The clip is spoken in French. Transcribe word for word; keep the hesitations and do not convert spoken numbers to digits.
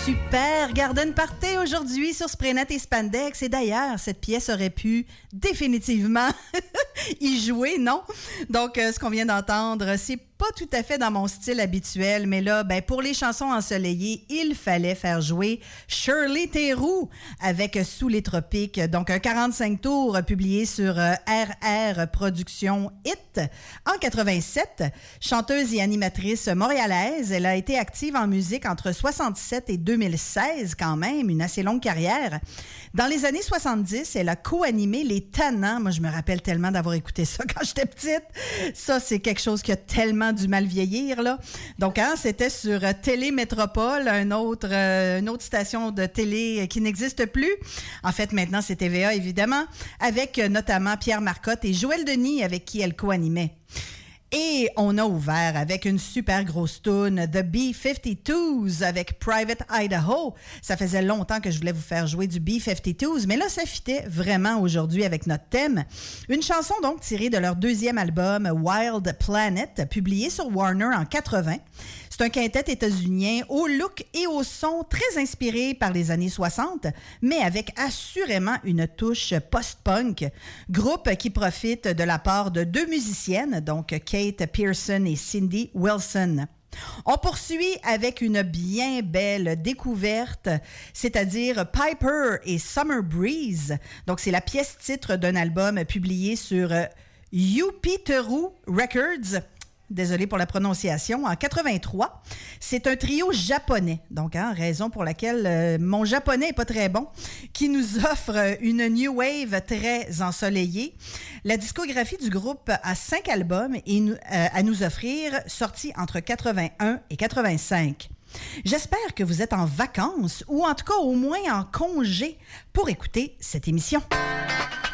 super Garden Party aujourd'hui sur Spraynet et Spandex. Et d'ailleurs, cette pièce aurait pu définitivement y jouer, non? Donc, euh, ce qu'on vient d'entendre, c'est pas tout à fait dans mon style habituel, mais là, ben, pour les chansons ensoleillées, il fallait faire jouer Shirley Theroux avec Sous les tropiques. Donc, un quarante-cinq tours publié sur euh, R R Productions Hit en quatre-vingt-sept. Chanteuse et animatrice montréalaise, elle a été active en musique entre soixante-sept et deux mille seize, quand même, une assez longue carrière. Dans les années soixante-dix, elle a co-animé Les Tannants. Moi, je me rappelle tellement d'avoir écouté ça quand j'étais petite. Ça, c'est quelque chose qui a tellement du mal vieillir, là. Donc, hein, c'était sur euh, Télémétropole, un autre, euh, une autre station de télé qui n'existe plus. En fait, maintenant, c'est T V A, évidemment, avec euh, notamment Pierre Marcotte et Joël Denis, avec qui elle co-animait. Et on a ouvert avec une super grosse toune, The B cinquante-deux avec Private Idaho. Ça faisait longtemps que je voulais vous faire jouer du B cinquante-deux, mais là, ça fitait vraiment aujourd'hui avec notre thème. Une chanson donc tirée de leur deuxième album, Wild Planet, publié sur Warner en quatre-vingts. C'est un quintet états-unien au look et au son très inspiré par les années soixante, mais avec assurément une touche post-punk. Groupe qui profite de la part de deux musiciennes, donc Kate Pearson et Cindy Wilson. On poursuit avec une bien belle découverte, c'est-à-dire Piper et Summer Breeze. Donc, c'est la pièce titre d'un album publié sur Yupiteru Records. Désolé pour la prononciation, en quatre-vingt-trois. C'est un trio japonais, donc hein, raison pour laquelle euh, mon japonais est pas très bon, qui nous offre une new wave très ensoleillée. La discographie du groupe a cinq albums et, euh, à nous offrir, sortis entre quatre-vingt-un et quatre-vingt-cinq. J'espère que vous êtes en vacances ou en tout cas au moins en congé pour écouter cette émission.